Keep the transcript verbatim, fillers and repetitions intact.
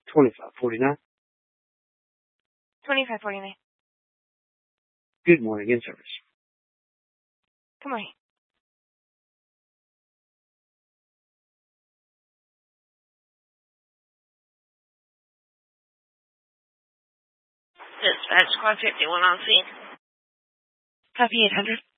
twenty-five forty-nine. twenty-five forty-nine. Good morning, in service. Good morning. Dispatch squad fifty-one on scene. Copy eight hundred.